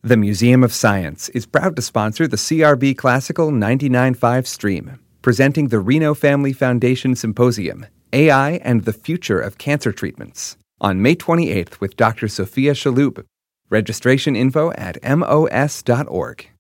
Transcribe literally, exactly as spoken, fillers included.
The Museum of Science is proud to sponsor the C R B Classical ninety-nine point five stream, presenting the Reno Family Foundation Symposium, A I and the Future of Cancer Treatments, on May twenty-eighth with Doctor Sophia Shaloub. Registration info at M O S dot org.